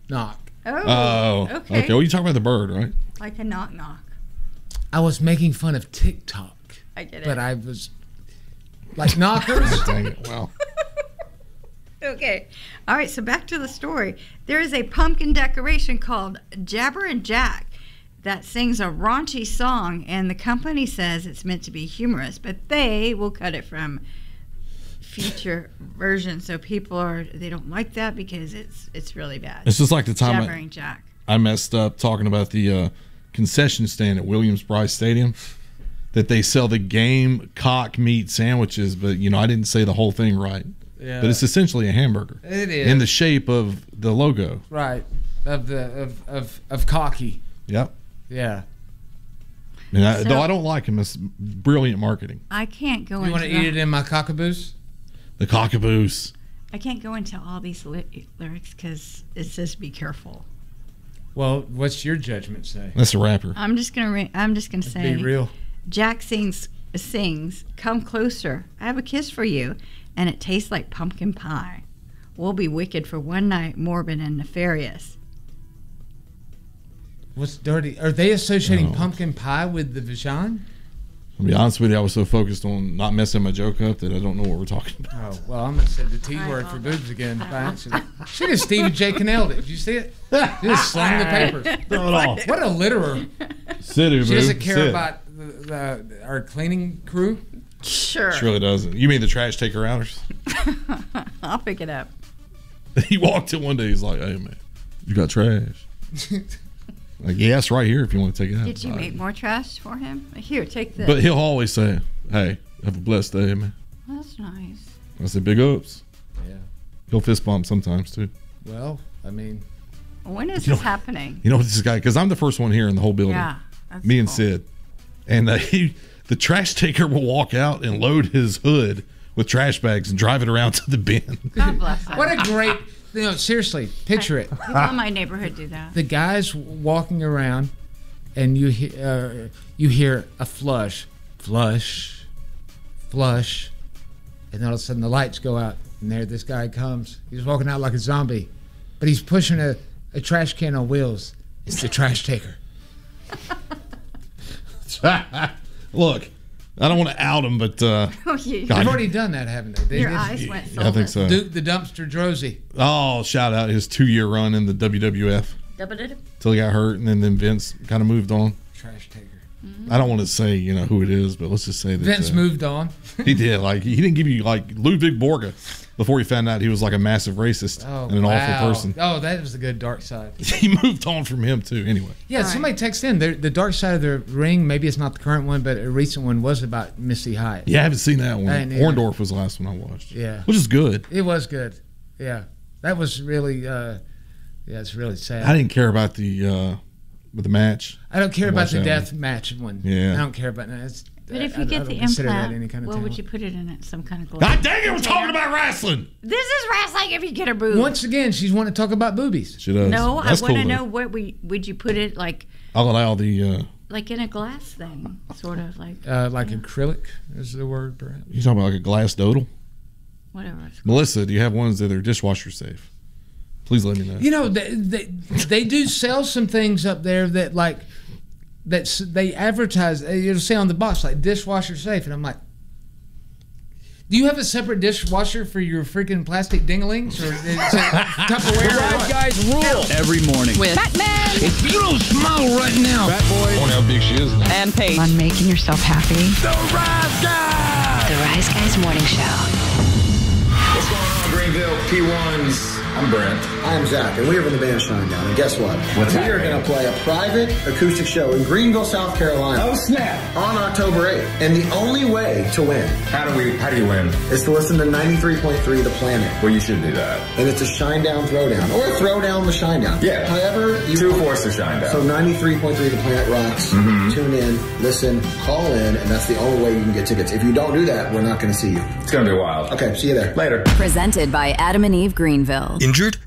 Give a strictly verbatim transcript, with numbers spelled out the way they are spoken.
knock. Oh, Oh, okay. okay. Well, you talking about the bird, right? Like a knock knock. I was making fun of TikTok. I get it. But I was like knockers. Dang it! Wow. Okay. All right, so back to the story. There is a pumpkin decoration called Jabber and Jack that sings a raunchy song, and the company says it's meant to be humorous, but they will cut it from future versions, so people are they don't like that because it's it's really bad. It's just like the time Jabbering I, Jack. I messed up talking about the uh, concession stand at Williams-Brice Stadium, that they sell the game cock meat sandwiches, but you know I didn't say the whole thing right. Yeah. But it's essentially a hamburger. It is. In the shape of the logo. Right. Of the of of, of cocky. Yep. Yeah. And I, So- though I don't like him, it's brilliant marketing. I can't go You into want to the, eat it in my cockaboose? The cockaboose. I can't go into all these li- lyrics because it says be careful. Well, what's your judgment say? That's a rapper. I'm just gonna re- I'm just gonna say Be real. Jack sings sings come closer. I have a kiss for you, and it tastes like pumpkin pie. We'll be wicked for one night, morbid and nefarious. What's dirty? Are they associating No. pumpkin pie with the vagina? I'll be honest with you, I was so focused on not messing my joke up that I don't know what we're talking about. Oh, well, I'm going to say the T word for boobs again by accident. She just Stevie J. nailed it. Did you see it? She just slung the papers. Throw it off. What a litterer. Sit, She boo. doesn't care Sit. about the, the, our cleaning crew. Sure. She really doesn't. You mean the trash taker outers? I'll pick it up. He walked in one day, he's like, hey, man, you got trash. Like, yeah, it's right here if you want to take it out. Did you All make right. more trash for him? Here, take this. But he'll always say, hey, have a blessed day, man. That's nice. I said, big ups. Yeah. He'll fist bump sometimes, too. Well, I mean, When is You this know- happening? You know what this guy, because I'm the first one here in the whole building. Yeah. That's Me and cool. Sid. And uh, he, the trash taker will walk out and load his hood with trash bags and drive it around to the bin. God bless him. what a great, you know, seriously, picture it. People in my neighborhood do that. The guy's walking around, and you he- uh, you hear a flush, flush, flush, and then all of a sudden the lights go out, and there this guy comes. He's walking out like a zombie, but he's pushing a, a trash can on wheels. It's the trash taker. Look, I don't want to out him, but uh, Oh, you, God. They've already done that, haven't they? they your did- eyes went yeah, I think so. Duke the Dumpster Drozy. Oh, shout out his two-year run in the W W F Double-did. till he got hurt, and then, then Vince kind of moved on. Trash taker. I don't want to say, you know, who it is, but let's just say that Vince uh, moved on. he did. Like, he didn't give you, like, Ludwig Borga before he found out he was, like, a massive racist Oh, and an wow. awful person. Oh, that was the good dark side. He moved on from him, too, anyway. Yeah, All right. somebody texted in. The, the dark side of the ring, maybe it's not the current one, but a recent one was about Missy Hyatt. Yeah, I haven't seen that one. I didn't either. Orndorff was the last one I watched. Yeah. Which is good. It was good. Yeah. That was really, uh, yeah, it's really sad. I didn't care about the uh, with the match. I don't care I about watched the that death match one. Yeah. I don't care about that. It's, But if I- you I get don't the consider that implant, any kind of what would talent. you put it in? It some kind of glass? God dang it, we're container? talking about wrestling. This is wrestling. If you get a boob. Once again, she's wanting to talk about boobies. She does. no, That's I want to cool, though. know what we would you put it like, I'll allow the. Uh, like in a glass thing, sort of like Uh, like acrylic is the word, perhaps. you talking about like a glass dodal? whatever. It's called. Melissa, do you have ones that are dishwasher safe? Please let me know. You know, they, they, they do sell some things up there that, like, that s- they advertise. It'll say on the box, like, dishwasher safe. And I'm like, do you have a separate dishwasher for your freaking plastic dinglings? Or is it Tupperware? or what? Guys rule every morning. With Batman If you don't smile right now, Fat Boy, I wonder how big she is now. and Paige. On making yourself happy. the Rise Guy. The Rise Guys Morning Show. What's going on, Greenville P ones? I'm Brent. I'm Zach, and we are from the band Shinedown. And guess what? What's we that, are man? going to play a private acoustic show in Greenville, South Carolina. Oh snap! On October eighth. And the only way to win How do we? How do you win? is to listen to ninety-three point three The Planet. Well, you should do that. And it's a Shinedown throwdown. Or a throwdown the Shinedown. Yeah. However you Two want. force to shine down. So ninety-three point three The Planet rocks. Mm-hmm. Tune in, listen, call in, and that's the only way you can get tickets. If you don't do that, we're not going to see you. It's gonna be wild. Okay, see you there. Later. Presented by Adam and Eve Greenville. Injured?